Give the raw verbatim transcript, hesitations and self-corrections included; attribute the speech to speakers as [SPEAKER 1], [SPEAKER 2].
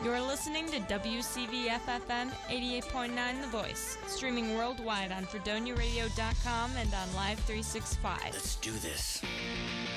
[SPEAKER 1] You're listening to W C V F F M eighty-eight point nine The Voice, streaming worldwide on Fredonia Radio dot com and on Live three sixty-five.
[SPEAKER 2] Let's do this.